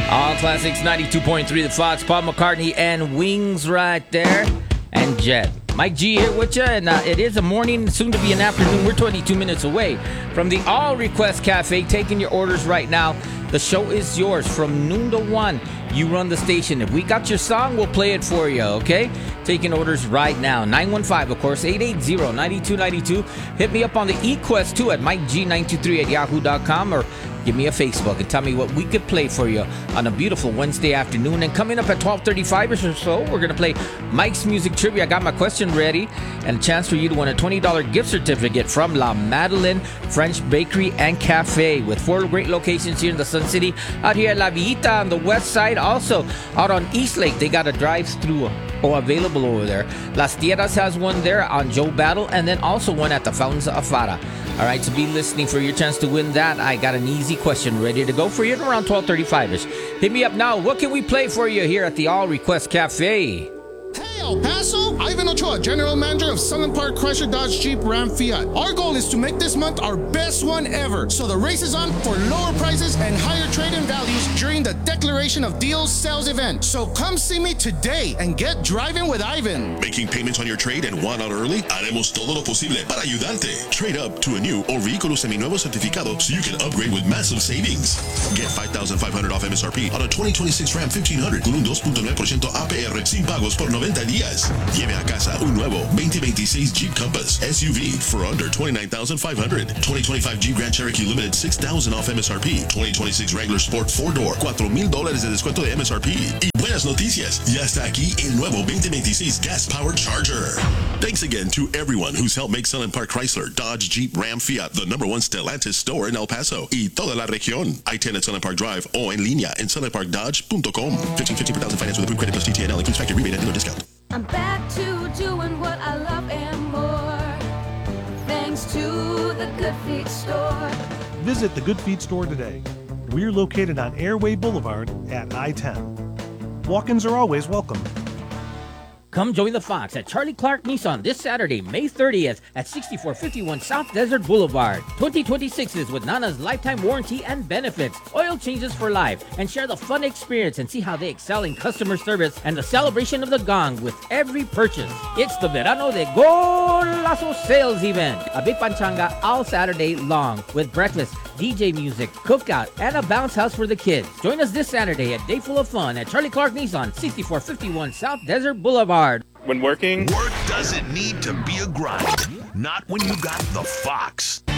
All Classics 92.3 The Fox, Paul McCartney and Wings right there. And Jet. Mike G here with you, and it is a morning, soon to be an afternoon. We're 22 minutes away from the All Request Cafe, taking your orders right now. The show is yours from noon to 1. You run the station. If we got your song, we'll play it for you, okay? Taking orders right now. 915, of course, 880-9292. Hit me up on the eQuest, too, at MikeG923@yahoo.com, or give me a Facebook and tell me what we could play for you on a beautiful Wednesday afternoon. And coming up at 12:35 or so, we're going to play Mike's Music Trivia. I got my question ready and a chance for you to win a $20 gift certificate from La Madeleine French Bakery and Cafe, with 4 great locations here in the Sun City. Out here at La Villita on the west side. Also, out on East Lake, they got a drive-through available over there. Las Tierras has one there on Joe Battle, and then also one at the Fountains of Afara. All right, so be listening for your chance to win that. I got an easy question ready to go for you at around 12:35ish. Hit me up now. What can we play for you here at the All Request Cafe? Hey, El Paso! Ivan Ochoa, General Manager of Sunland Park Chrysler Dodge Jeep Ram Fiat. Our goal is to make this month our best one ever. So the race is on for lower prices and higher trade-in values during the Declaration of Deals sales event. So come see me today and get driving with Ivan. Making payments on your trade and want out early? Haremos todo lo posible para ayudarte. Trade up to a new or vehículo seminuevo certificado so you can upgrade with massive savings. Get $5,500 off MSRP on a 2026 Ram 1500 con un 2.9% APR sin pagos por 90 días. Lleve a casa un nuevo 2026 Jeep Compass SUV for under $29,500. 2025 Jeep Grand Cherokee Limited $6,000 off MSRP. 2026 Wrangler Sport 4-door $4,000 de descuento de MSRP. Y buenas noticias, ya está aquí el nuevo 2026 Gas Powered Charger. Thanks again to everyone who's helped make Sunland Park Chrysler Dodge Jeep Ram Fiat the #1 Stellantis store in El Paso y toda la región. I-10 at Sunland Park Drive o en línea en sunlandparkdodge.com. 1550 per thousand finance with approved credit plus TTNL includes factory rebate and dealer discount. I'm back to doing what I love and more, thanks to the Good Feet store. Visit the Good Feet store today. We're located on Airway Boulevard at I-10. Walk-ins are always welcome. Come join the Fox at Charlie Clark Nissan this Saturday, May 30th at 6451 South Desert Boulevard. 2026s with Nana's lifetime warranty and benefits, oil changes for life, and share the fun experience and see how they excel in customer service and the celebration of the gong with every purchase. It's the Verano de Golazo sales event, a big panchanga all Saturday long with breakfast, DJ music, cookout, and a bounce house for the kids. Join us this Saturday at Day Full of Fun at Charlie Clark Nissan, 6451 South Desert Boulevard. When working, work doesn't need to be a grind. Not when you got the Fox.